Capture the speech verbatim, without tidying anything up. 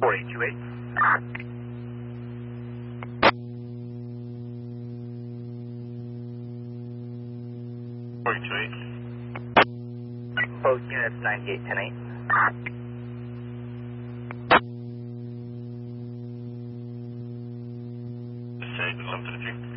four eight two eight. four eight two eight. Both units ninety-eight ten eight. Say, eleven fifty-three.